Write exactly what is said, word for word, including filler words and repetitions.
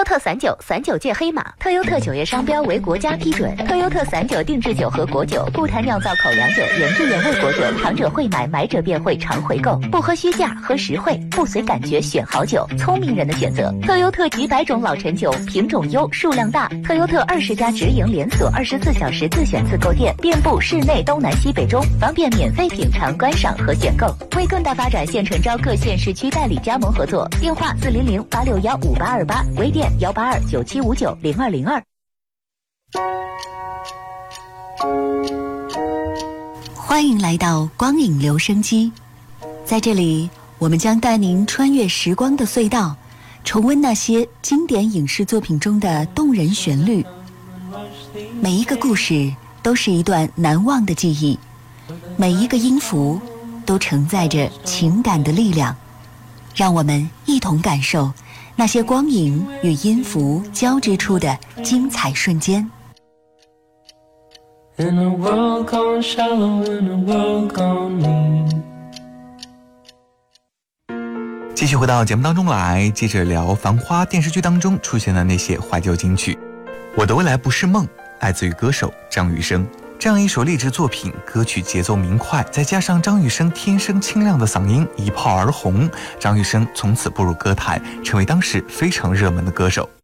特散酒，散酒界黑马。特优特酒业商标为国家批准。特优特散酒定制酒和果酒，不谈酿造口粮酒、原汁原味果酒，尝者会买，买者便会常回购。不喝虚价，喝实惠，不随感觉选好酒，聪明人的选择。特优特几百种老陈酒，品种优，数量大。特优特二十家直营连锁，二十四小时自选自购店，遍布市内东南西北中，方便免费品尝、观赏和选购。为更大发展，现诚招各县市区代理加盟合作，电话四零零八六幺五八二八，微店幺八二九七五九零二零二。 欢迎来到光影留声机，在这里我们将带您穿越时光的隧道，重温那些经典影视作品中的动人旋律。每一个故事都是一段难忘的记忆，每一个音符都承载着情感的力量。让我们一同感受那些光影与音符交织出的精彩瞬间。 In a world gone shallow, in a world gone mean。 继续回到节目当中来，接着聊《繁花》电视剧当中出现的那些怀旧金曲。我的未来不是梦，来自于歌手张雨生。这样一首励志作品，歌曲节奏明快，再加上张雨生天生清亮的嗓音，一炮而红。张雨生从此步入歌坛，成为当时非常热门的歌手。